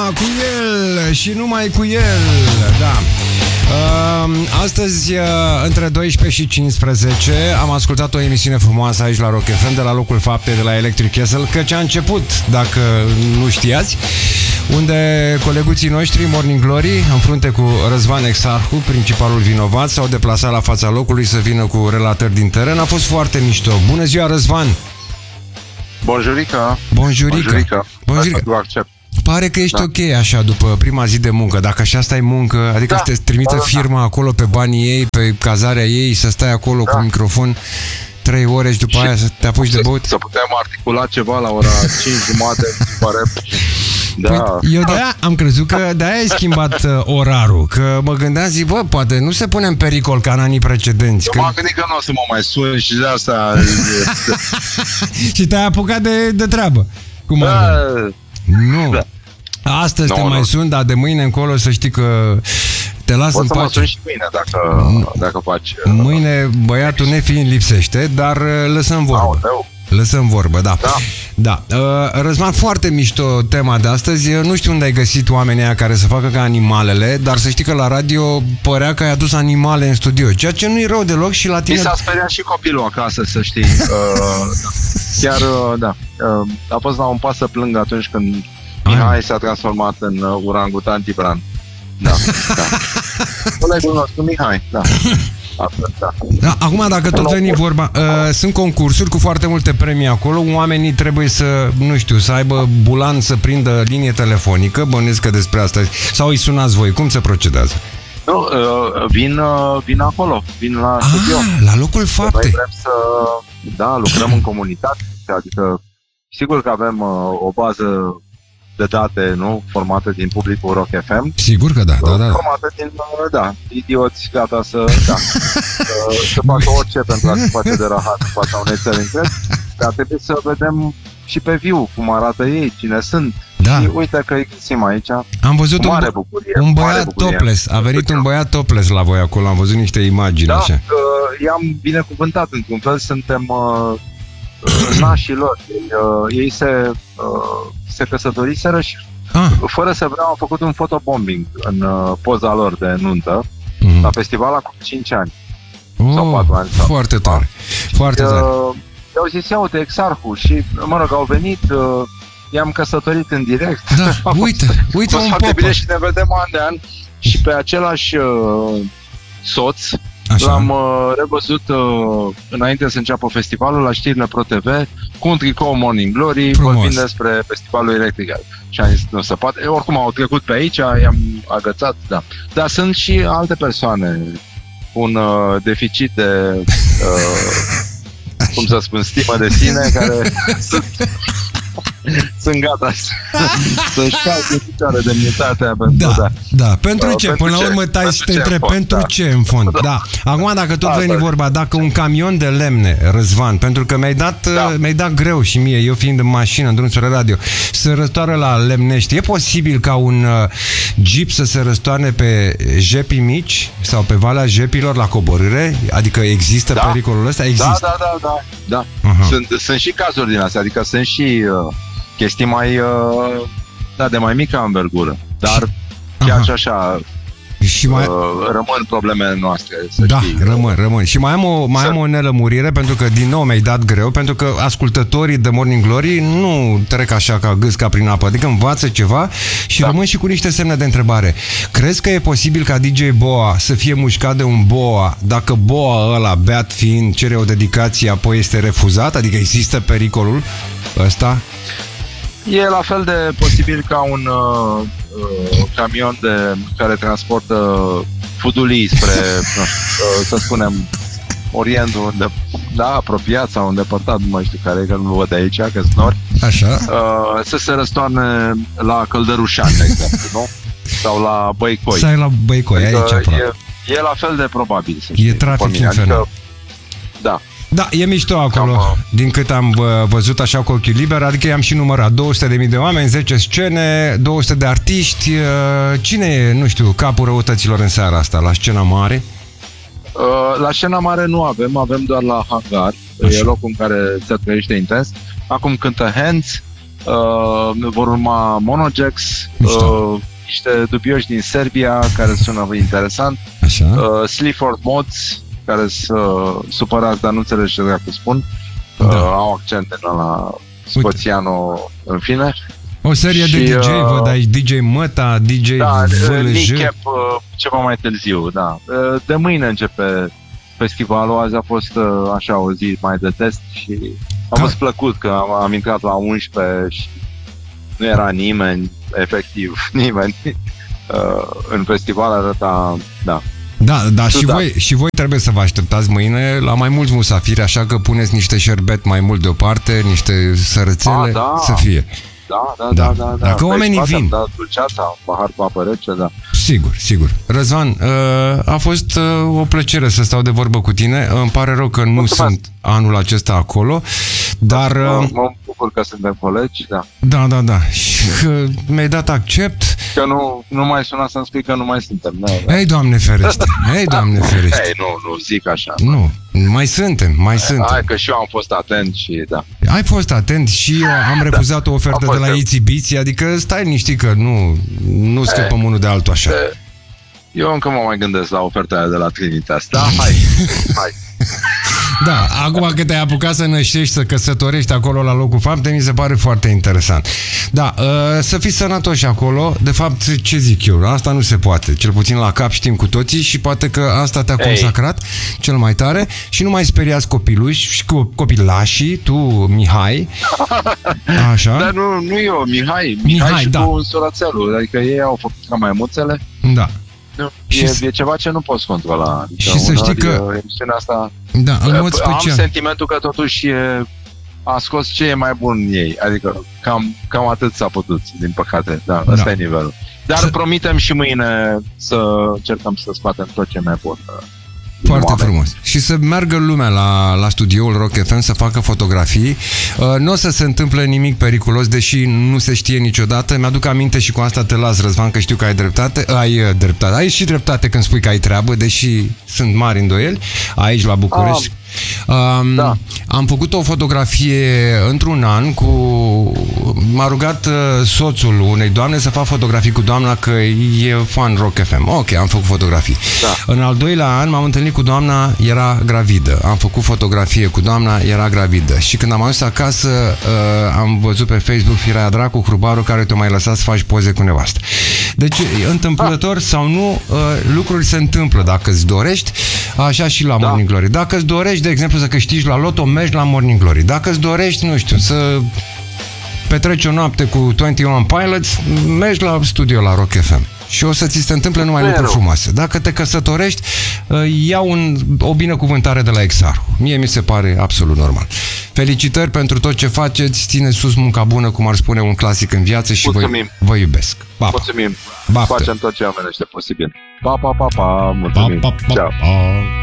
cu el și numai cu el, da. Astăzi, între 12 și 15, am ascultat o emisiune frumoasă aici la Rock FM, de la locul faptei, de la Electric Castle, căci a început, dacă nu știați, unde coleguții noștri, Morning Glory, în frunte cu Răzvan Exarhu, principalul vinovat, s-au deplasat la fața locului să vină cu relatări din teren. A fost foarte mișto. Bună ziua, Răzvan! Bonjurica! Bonjurica! Bonjurica! Pare că ești ok așa după prima zi de muncă. Dacă așa stai muncă, adică să te trimită firma acolo pe banii ei, pe cazarea ei, să stai acolo cu microfon 3 ore și după aia să te apuci de băut. Să putem articula ceva la ora 5:30, pare. Da. Păi, eu de-aia am crezut că de-aia ai schimbat orarul. Că mă gândeam, zic, bă, poate nu se pune în pericol ca în anii precedenți. Eu m-am gândit că nu o să mă mai sun și de asta... Și te-ai apucat de treabă. Cum Nu. Da. Astăzi te mai sun, dar de mâine încolo să știi că te las în pace. Poți să mă sun și mâine dacă faci... Mâine băiatul nefiind lipsește, dar lăsăm vorbă. Lăsăm vorbă, da. Răzvan, foarte mișto tema de astăzi. Nu știu unde ai găsit oamenii aia care să facă ca animalele, dar să știi că la radio părea că ai adus animale în studio, ceea ce nu-i rău deloc și la tine... Mi s-a speriat și copilul acasă, să știi. Chiar, da. A fost la un pas să plâng atunci când Mihai s-a transformat în urangutan Tibran. Da. Colegul nostru, Mihai, da. Da, acum, dacă tot veni vorba, sunt concursuri cu foarte multe premii acolo. Oamenii trebuie să, nu știu, să aibă bulan să prindă linie telefonică. Bănuiesc că despre asta. Sau îi sunați voi, cum se procedează? Nu, vin acolo, vin la studio. La locul faptei. Noi vrem să, lucrăm în comunitate. Adică, sigur că avem o bază de date, nu? Formate din publicul Rock FM. Sigur că da. Formate din, idioți gata să facă orice pentru a se face de rahat în fața unei țări întregi. Dar trebuie să vedem și pe viu cum arată ei, cine sunt. Da. Și uite că îi găsim aici. Am văzut un băiat topless. A venit un băiat topless la voi acolo. Am văzut niște imagini așa. I-am binecuvântat într-un fel. Suntem nașii lor. Ei se căsătoriseră și fără să vreau am făcut un photobombing în poza lor de nuntă la festival acum 5 ani sau 4 ani. Foarte tare. Foarte tare. Eu zis, ia uite, Exarhu și, mă rog, au venit, i-am căsătorit în direct. Da, uite un popă. Bine și ne vedem an de an și pe același soț. Așa. L-am revăzut înainte să înceapă festivalul la știrile Pro TV cu un tricou Morning Glory vorbind despre festivalul Electric. Și am zis, nu se poate. Oricum au trecut pe aici, i-am agățat, da. Dar sunt și alte persoane cu un deficit de cum să spun, stimă de sine, care sunt gata să-și facă în picioare demnitatea pentru pentru ce? Până la urmă te întreb pentru ce în fond. Da. Acum, dacă tot veni vorba, dacă un camion de lemne, Răzvan, pentru că mi-ai dat greu și mie, eu fiind în mașină, în drum spre radio, să răstoară la Lemnești, e posibil ca un jeep să se răstoarne pe jepii mici sau pe Valea Jepilor la coborâre? Adică există pericolul ăsta? Există. Da. Sunt și cazuri din astea, adică sunt și chestii mai de mai mică învergură, dar chiar și așa și rămân problemele noastre, să știi. Rămân. Și mai am o nelămurire, pentru că din nou mi-ai dat greu, pentru că ascultătorii de Morning Glory nu trec așa ca gâsca prin apă, adică învață ceva și rămân și cu niște semne de întrebare. Crezi că e posibil ca DJ Boa să fie mușcat de un boa, dacă boa ăla, beat fiind, cere o dedicație, apoi este refuzat? Adică există pericolul ăsta? E la fel de posibil ca un camion care transportă fudulii spre, să spunem, Orientul apropiat sau îndepărtat, nu mai știu care, că nu văd aici, că sunt nori. Așa. Să se răstoarne la Căldărușani, de exemplu, nu? Sau la Băicoi. Sau la Băicoi, adică aici aproape. E la fel de probabil, să știi. E trafic infernal. Da, e mișto acolo, din cât am văzut așa cu ochiul liber, adică i-am și numărat 200.000 de oameni, 10 scene, 200 de artiști. Cine e, nu știu, capul răutăților în seara asta, la scena mare? La scena mare nu avem doar la hangar. Așa. E locul în care se trăiește intens. Acum cântă Hands, Vor urma Monojax, niște dubioși din Serbia care sună interesant, Sleaford Mods care sunt supărați, dar nu înțelegi ce dacă spun, au accent în la scoțiano, în fine. O serie de DJ, văd aici, DJ Măta, DJ VLJ. Cap, ceva mai târziu, da. De mâine începe festivalul, azi a fost așa o zi mai de test și a fost plăcut că am intrat la 11 și nu era nimeni, efectiv, nimeni. În festival arăta, da. Da, și voi trebuie să vă așteptați mâine la mai mulți musafiri, așa că puneți niște șerbet mai mult deoparte, niște sărățele, să fie. Da. Dacă oamenii vin. Da, dulceața, pahar cu apă rece, da. Sigur. Răzvan, a fost o plăcere să stau de vorbă cu tine. Îmi pare rău că nu sunt anul acesta acolo, dar... Mă bucur că suntem colegi, da. Da. Și că mi-ai dat accept. Că nu mai suna să-mi spui că nu mai suntem. Ei, Doamne ferește. Ei, nu zic așa. Nu, mai suntem. Hai că și eu am fost atent și da. Ai fost atent și eu am refuzat o ofertă de la Itsy-Bitsy, adică stai liniștit că nu scăpăm unul de altul așa. Eu încă mă mai gândesc la oferta aia de la Trinitas. Da, hai. Da, acum că te-ai apucat să năștești, să căsătorești acolo la locul faptei, mi se pare foarte interesant. Da, să fii sănătoși acolo. De fapt, ce zic eu? Asta nu se poate. Cel puțin la cap știm cu toții și poate că asta te-a consacrat cel mai tare. Și nu mai speriați copiluși și copilașii, tu, Mihai. Așa. Dar nu eu, Mihai și cu surațelul. Adică ei au făcut ca maimuțele. Da. E ceva ce nu poți controla. Și să știi că emisiunea asta, în mod special, am sentimentul că totuși a scos ce e mai bun în ei. Adică cam atât s-a putut, din păcate. Da, ăsta e nivelul. Dar promitem și mâine să încercăm să scoatem tot ce e mai bun. Foarte frumos. Și să meargă lumea la studioul Rock FM să facă fotografii. Nu o să se întâmple nimic periculos, deși nu se știe niciodată. Mi-aduc aminte și cu asta te las, Răzvan, că știu că ai dreptate. Ai și dreptate când spui că ai treabă, deși sunt mari îndoieli aici la București. Am făcut o fotografie într-un an m-a rugat soțul unei doamne să fac fotografii cu doamna, că e fan Rock FM. Ok, am făcut fotografii. În al doilea an m-am întâlnit cu doamna, era gravidă. Am făcut fotografie cu doamna, era gravidă. Și când am ajuns acasă, am văzut pe Facebook firea dracu Hrubaru care te mai lăsat să faci poze cu nevastă. Deci, întâmplător sau nu, lucruri se întâmplă dacă îți dorești, așa și la Morning Glory. Dacă îți dorești, de exemplu, să câștigi la loto, mergi la Morning Glory. Dacă îți dorești, nu știu, să petreci o noapte cu 21 Pilots, mergi la studio la Rock FM. Și o să ți se întâmple numai lucruri frumoase. Dacă te căsătorești, iau o binecuvântare de la Exarhu. Mie mi se pare absolut normal. Felicitări pentru tot ce faceți, țineți sus munca bună, cum ar spune un clasic în viață și vă iubesc. Mulțumim. Facem tot ce omenește posibil. Pa. Mulțumim. Pa.